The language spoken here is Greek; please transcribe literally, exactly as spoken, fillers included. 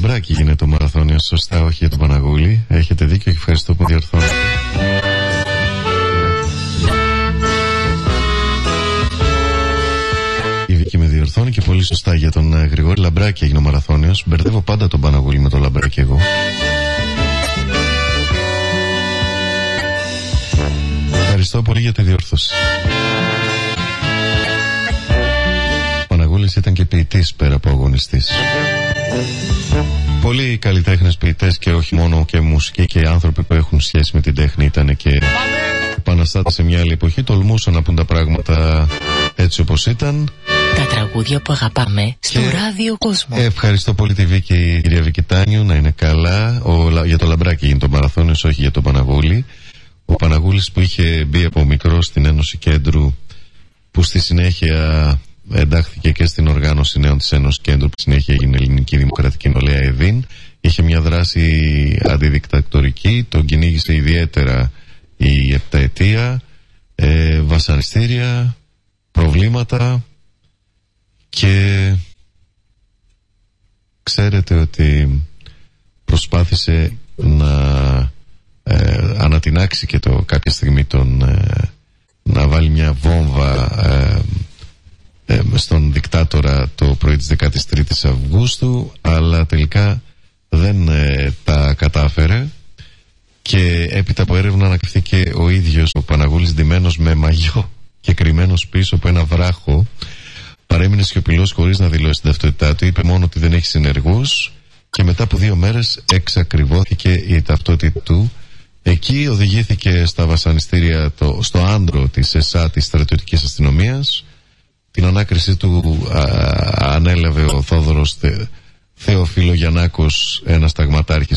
Λαμπράκη γίνεται ο μαραθώνιος, σωστά, όχι για τον Παναγούλη. Έχετε δίκιο και ευχαριστώ που διορθώνετε. Η Βίκη με διορθώνει και πολύ σωστά για τον uh, Γρηγόρη. Λαμπράκη έγινε ο μαραθώνιος. Μπερδεύω πάντα τον Παναγούλη με τον Λαμπράκη εγώ. Ευχαριστώ πολύ για τη διόρθωση. Ο Παναγούλης ήταν και ποιητής πέρα από αγωνιστής. Πολλοί καλλιτέχνες ποιητές και όχι μόνο, και μουσικοί και άνθρωποι που έχουν σχέση με την τέχνη ήταν και επαναστάτες σε μια άλλη εποχή. Τολμούσαν να πούν τα πράγματα έτσι όπως ήταν. Τα τραγούδια που αγαπάμε στο και... ράδιο κόσμο. Ευχαριστώ πολύ τη Βίκη, κυρία Βικητάνιου, να είναι καλά. Ο, για το Λαμπράκι γίνει το μαραθώνιος, όχι για τον Παναγούλη. Ο Παναγούλης που είχε μπει από μικρό στην Ένωση Κέντρου, που στη συνέχεια εντάχθηκε και στην οργάνωση νέων της Ένωσης Κέντρου, που συνέχεια έγινε Ελληνική Δημοκρατική Νεολαία ΕΔΗΝ. Είχε μια δράση αντιδικτατορική, τον κυνήγησε ιδιαίτερα η επταετία, ε, βασανιστήρια, προβλήματα, και ξέρετε ότι προσπάθησε να ε, ανατινάξει και το κάποια στιγμή τον, ε, να βάλει μια βόμβα ε, ε, στον δικτάτορα το πρωί της δεκάτης τρίτης Αυγούστου, αλλά τελικά δεν ε, τα κατάφερε, και έπειτα από έρευνα ανακριθήκε ο ίδιος ο Παναγούλης ντυμένος με μαγιό και κρυμμένος πίσω από ένα βράχο. Παρέμεινε σιωπηλός χωρίς να δηλώσει την ταυτότητά του, είπε μόνο ότι δεν έχει συνεργούς, και μετά από δύο μέρες εξακριβώθηκε η ταυτότητα του. Εκεί οδηγήθηκε στα βασανιστήρια, το, στο άντρο της ΕΣΑ, της στρατιωτικής αστυνομίας. Την ανάκριση του α, ανέλαβε ο Θόδωρος Θε, Θεοφίλο Γιαννάκος, ένας ταγματάρχης